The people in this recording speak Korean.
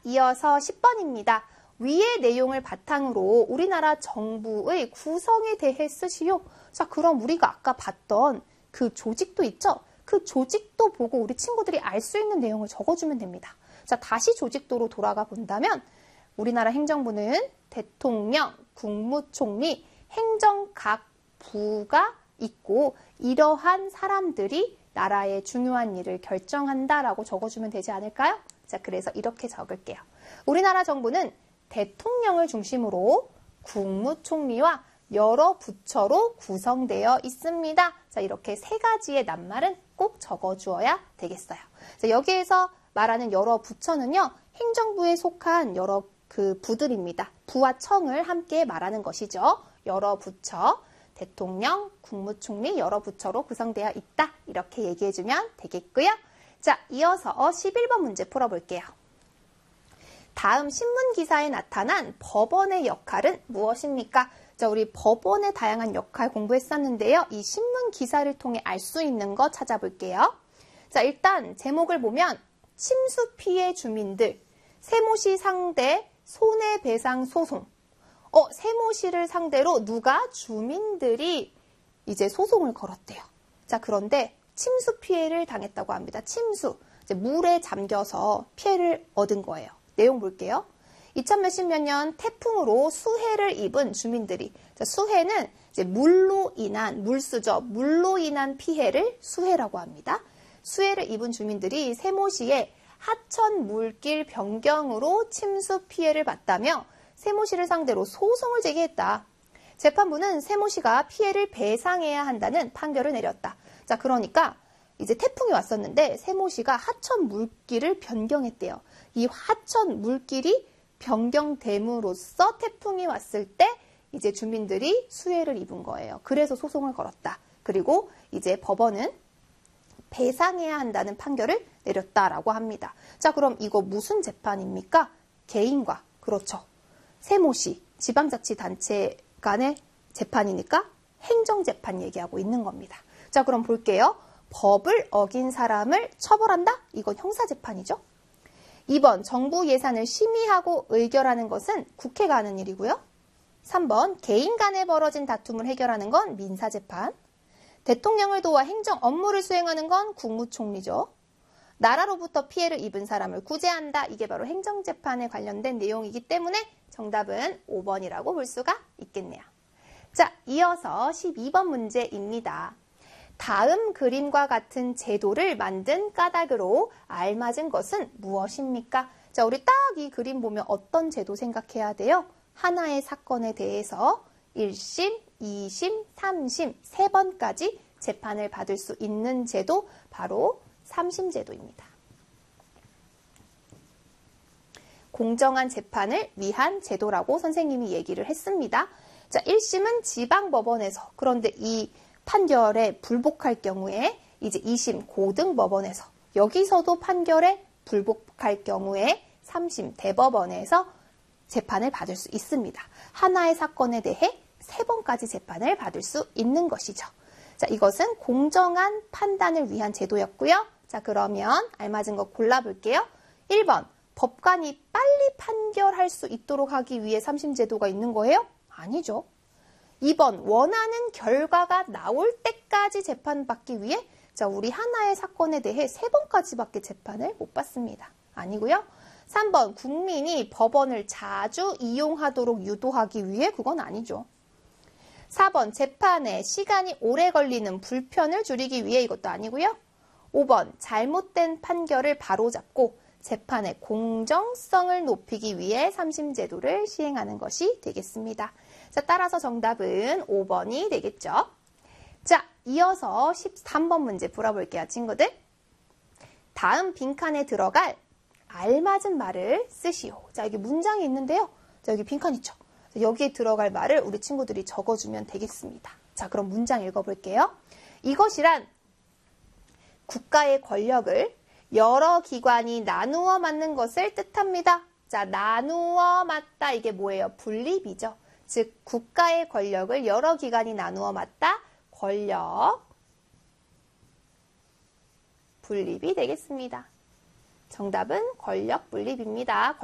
이어서 10번입니다. 위의 내용을 바탕으로 우리나라 정부의 구성에 대해 쓰시오. 자, 그럼 우리가 아까 봤던 그 조직도 있죠? 그 조직도 보고 우리 친구들이 알 수 있는 내용을 적어주면 됩니다. 자, 다시 조직도로 돌아가 본다면 우리나라 행정부는 대통령, 국무총리, 행정각 부가 있고 이러한 사람들이 나라의 중요한 일을 결정한다라고 적어주면 되지 않을까요? 자, 그래서 이렇게 적을게요. 우리나라 정부는 대통령을 중심으로 국무총리와 여러 부처로 구성되어 있습니다. 자, 이렇게 세 가지의 낱말은 꼭 적어주어야 되겠어요. 자, 여기에서 말하는 여러 부처는요, 행정부에 속한 여러 그 부들입니다. 부와 청을 함께 말하는 것이죠. 여러 부처, 대통령, 국무총리 여러 부처로 구성되어 있다. 이렇게 얘기해주면 되겠고요. 자, 이어서 11번 문제 풀어볼게요. 다음 신문 기사에 나타난 법원의 역할은 무엇입니까? 자, 우리 법원의 다양한 역할 공부했었는데요. 이 신문 기사를 통해 알 수 있는 거 찾아볼게요. 자, 일단 제목을 보면 침수 피해 주민들, 세모시 상대 손해배상 소송. 세모시를 상대로 누가 주민들이 이제 소송을 걸었대요. 자, 그런데 침수 피해를 당했다고 합니다. 침수. 이제 물에 잠겨서 피해를 얻은 거예요. 내용 볼게요. 2000 몇십 년 태풍으로 수해를 입은 주민들이, 자, 수해는 이제 물로 인한, 물수죠. 물로 인한 피해를 수해라고 합니다. 수해를 입은 주민들이 세모시에 하천 물길 변경으로 침수 피해를 봤다며 세모시를 상대로 소송을 제기했다. 재판부는 세모시가 피해를 배상해야 한다는 판결을 내렸다. 자, 그러니까 이제 태풍이 왔었는데 세모시가 하천 물길을 변경했대요. 이 하천 물길이 변경됨으로써 태풍이 왔을 때 이제 주민들이 수해를 입은 거예요. 그래서 소송을 걸었다. 그리고 이제 법원은 배상해야 한다는 판결을 내렸다라고 합니다. 자, 그럼 이거 무슨 재판입니까? 개인과, 그렇죠. 세모시, 지방자치단체 간의 재판이니까 행정재판 얘기하고 있는 겁니다. 자, 그럼 볼게요. 법을 어긴 사람을 처벌한다? 이건 형사재판이죠. 2번, 정부 예산을 심의하고 의결하는 것은 국회가 하는 일이고요. 3번, 개인 간에 벌어진 다툼을 해결하는 건 민사재판. 대통령을 도와 행정 업무를 수행하는 건 국무총리죠. 나라로부터 피해를 입은 사람을 구제한다. 이게 바로 행정재판에 관련된 내용이기 때문에 정답은 5번이라고 볼 수가 있겠네요. 자, 이어서 12번 문제입니다. 다음 그림과 같은 제도를 만든 까닭으로 알맞은 것은 무엇입니까? 자, 우리 딱 이 그림 보면 어떤 제도 생각해야 돼요? 하나의 사건에 대해서 1심, 2심, 3심, 3번까지 재판을 받을 수 있는 제도, 바로 3심 제도입니다. 공정한 재판을 위한 제도라고 선생님이 얘기를 했습니다. 자, 1심은 지방법원에서, 그런데 이 판결에 불복할 경우에 이제 2심 고등법원에서, 여기서도 판결에 불복할 경우에 3심 대법원에서 재판을 받을 수 있습니다. 하나의 사건에 대해 3번까지 재판을 받을 수 있는 것이죠. 자, 이것은 공정한 판단을 위한 제도였고요. 자, 그러면 알맞은 거 골라볼게요. 1번, 법관이 빨리 판결할 수 있도록 하기 위해 3심 제도가 있는 거예요? 아니죠. 2번, 원하는 결과가 나올 때까지 재판받기 위해, 자, 우리 하나의 사건에 대해 3번까지밖에 재판을 못 받습니다. 아니고요. 3번, 국민이 법원을 자주 이용하도록 유도하기 위해, 그건 아니죠. 4번, 재판에 시간이 오래 걸리는 불편을 줄이기 위해, 이것도 아니고요. 5번, 잘못된 판결을 바로잡고 재판의 공정성을 높이기 위해 3심 제도를 시행하는 것이 되겠습니다. 자, 따라서 정답은 5번이 되겠죠. 자, 이어서 13번 문제 풀어볼게요, 친구들. 다음 빈칸에 들어갈 알맞은 말을 쓰시오. 자, 여기 문장이 있는데요. 자, 여기 빈칸 있죠. 여기에 들어갈 말을 우리 친구들이 적어주면 되겠습니다. 자, 그럼 문장 읽어볼게요. 이것이란 국가의 권력을 여러 기관이 나누어 맡는 것을 뜻합니다. 자, 나누어 맡다, 이게 뭐예요? 분립이죠. 즉, 국가의 권력을 여러 기관이 나누어 맡다, 권력 분립이 되겠습니다. 정답은 권력 분립입니다.